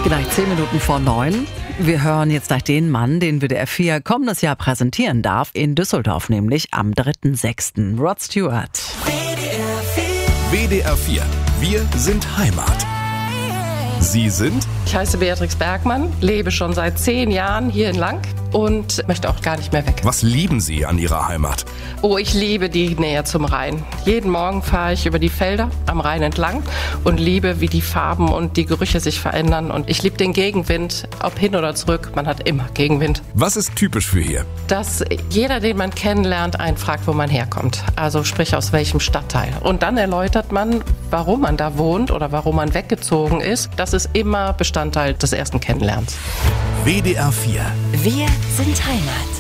Gleich 10 Minuten vor 9. Wir hören jetzt gleich den Mann, den WDR 4 kommendes Jahr präsentieren darf, in Düsseldorf, nämlich am 3.6. Rod Stewart. WDR 4. Wir sind Heimat. Sie sind? Ich heiße Beatrix Bergmann, lebe schon seit 10 Jahren hier in Lang und möchte auch gar nicht mehr weg. Was lieben Sie an Ihrer Heimat? Oh, ich liebe die Nähe zum Rhein. Jeden Morgen fahre ich über die Felder am Rhein entlang und liebe, wie die Farben und die Gerüche sich verändern. Und ich liebe den Gegenwind, ob hin oder zurück, man hat immer Gegenwind. Was ist typisch für hier? Dass jeder, den man kennenlernt, einen fragt, wo man herkommt. Also sprich aus welchem Stadtteil. Und dann erläutert man, warum man da wohnt oder warum man weggezogen ist. Das ist immer Bestandteil des ersten Kennenlernens. WDR 4. Wir sind Heimat.